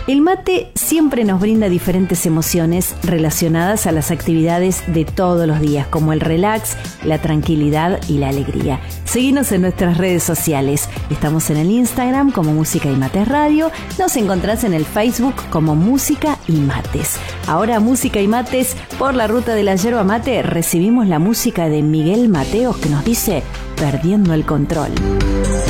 El mate siempre nos brinda diferentes emociones relacionadas a las actividades de todos los días, como el relax, la tranquilidad y la alegría. Seguinos en nuestras redes sociales. Estamos en el Instagram como Música y Mates Radio. Nos encontrás en el Facebook como Música y Mates. Ahora Música y Mates, por la ruta de la yerba mate, recibimos la música de Miguel Mateos que nos dice Perdiendo el control.